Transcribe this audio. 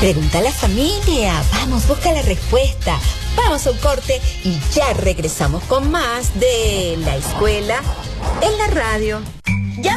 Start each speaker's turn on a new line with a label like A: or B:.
A: Pregunta a la familia. Vamos, busca la respuesta. Vamos a un corte y ya regresamos con más de La Escuela en la Radio.